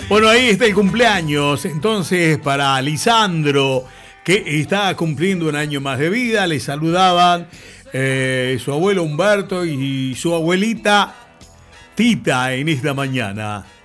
Bueno, ahí está el cumpleaños. Entonces, para Lisandro, que está cumpliendo un año más de vida, le saludaban su abuelo Humberto y su abuelita Tita en esta mañana.